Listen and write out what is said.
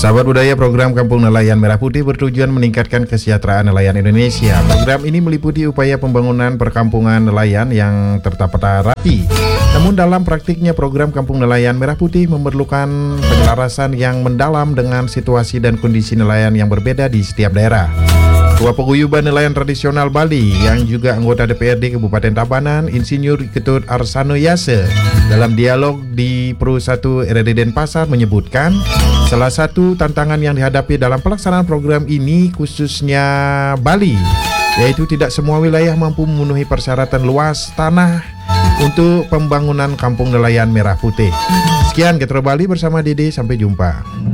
Sahabat budaya, program Kampung Nelayan Merah Putih bertujuan meningkatkan kesejahteraan nelayan Indonesia. Program ini meliputi upaya pembangunan perkampungan nelayan yang tertata rapi. Namun dalam praktiknya program Kampung Nelayan Merah Putih memerlukan penyelarasan yang mendalam dengan situasi dan kondisi nelayan yang berbeda di setiap daerah. Ketua Paguyuban Nelayan Tradisional Bali yang juga anggota DPRD Kabupaten Tabanan, Insinyur Ketut Arsano Yase, dalam dialog di Pro 1 RRD Denpasar menyebutkan salah satu tantangan yang dihadapi dalam pelaksanaan program ini khususnya Bali, yaitu tidak semua wilayah mampu memenuhi persyaratan luas tanah untuk pembangunan Kampung Nelayan Merah Putih. Sekian Getro Bali bersama Dede, sampai jumpa.